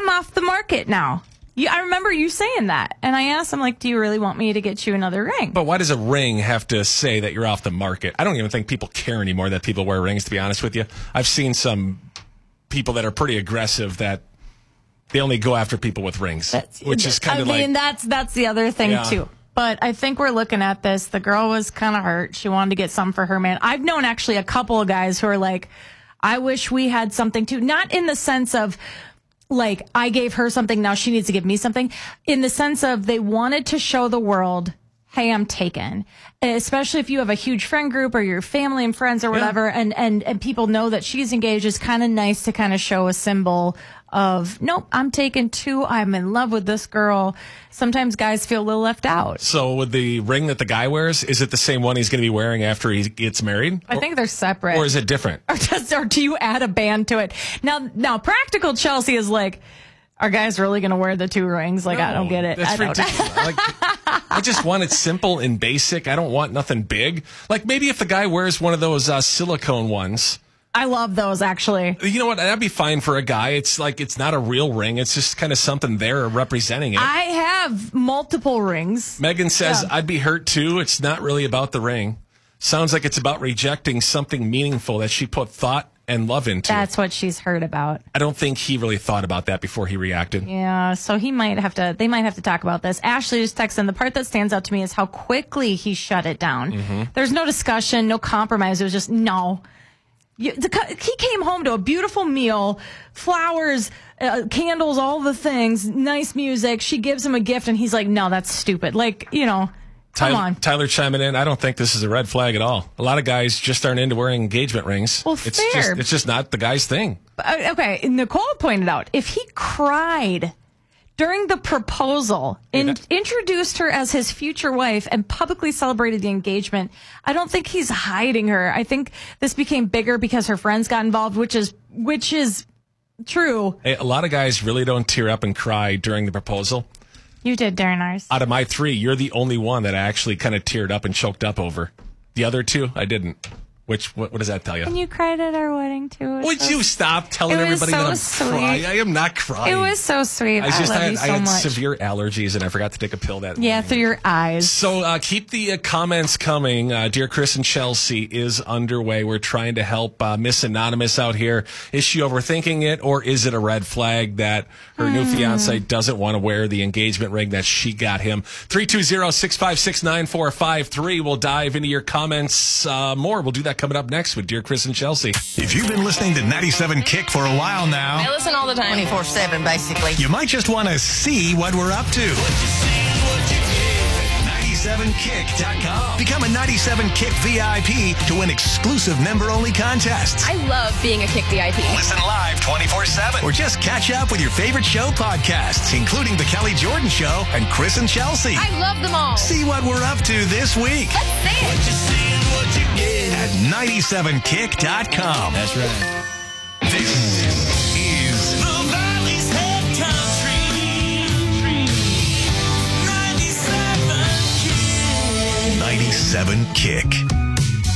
I'm off the market now. I remember you saying that. And I asked him, like, do you really want me to get you another ring? But why does a ring have to say that you're off the market? I don't even think people care anymore that people wear rings, to be honest with you. I've seen some people that are pretty aggressive that they only go after people with rings, which is kind of like... I mean, that's the other thing, too. But I think we're looking at this. The girl was kind of hurt. She wanted to get something for her man. I've known actually a couple of guys who are like, I wish we had something, too. Not in the sense of... like, I gave her something, now she needs to give me something. In the sense of they wanted to show the world, hey, I'm taken. Especially if you have a huge friend group or your family and friends or whatever, and people know that she's engaged, it's kind of nice to kind of show a symbol of, nope, I'm taken too. I'm in love with this girl. Sometimes guys feel a little left out. So with the ring that the guy wears, is it the same one he's going to be wearing after he gets married? I think they're separate. Or is it different? Or do you add a band to it? Now, Practical Chelsea is like, are guys really going to wear the two rings? Like, no, I don't get it. That's ridiculous. Like, I just want it simple and basic. I don't want nothing big. Like, maybe if the guy wears one of those silicone ones. I love those, actually. You know what? That'd be fine for a guy. It's like, it's not a real ring. It's just kind of something there representing it. I have multiple rings. Megan says, I'd be hurt too. It's not really about the ring. Sounds like it's about rejecting something meaningful that she put thought and love into. That's what she's heard about. I don't think he really thought about that before he reacted. Yeah, so they might have to talk about this. Ashley just texted, the part that stands out to me is how quickly he shut it down. Mm-hmm. There's no discussion, no compromise. It was just, no. He came home to a beautiful meal, flowers, candles, all the things, nice music. She gives him a gift, and he's like, no, that's stupid. Like, come on. Tyler chiming in, I don't think this is a red flag at all. A lot of guys just aren't into wearing engagement rings. Well, fair. It's just not the guy's thing. Okay, Nicole pointed out, if he cried during the proposal and introduced her as his future wife and publicly celebrated the engagement, I don't think he's hiding her. I think this became bigger because her friends got involved, which is true. Hey, a lot of guys really don't tear up and cry during the proposal. You did during ours. Out of my three, you're the only one that I actually kind of teared up and choked up over. The other two, I didn't. What does that tell you? And you cried at our wedding, too. Would you stop telling everybody that I'm crying? I am not crying. It was so sweet. I love you so much. I had severe allergies, and I forgot to take a pill that morning. Yeah, through your eyes. So keep the comments coming. Dear Chris and Chelsea is underway. We're trying to help Miss Anonymous out here. Is she overthinking it, or is it a red flag that her new fiance doesn't want to wear the engagement ring that she got him? 320-656-9453. We'll dive into your comments more. We'll do that coming up next with Dear Chris and Chelsea. If you've been listening to 97 Kick for a while now, I listen all the time, 24/7, basically. You might just want to see what we're up to. 97kick.com. Become a 97 Kick VIP to win exclusive member-only contests. I love being a Kick VIP. Listen live 24/7, or just catch up with your favorite show podcasts, including The Kelly Jordan Show and Chris and Chelsea. I love them all. See what we're up to this week. Let's see it. At 97kick.com. That's right.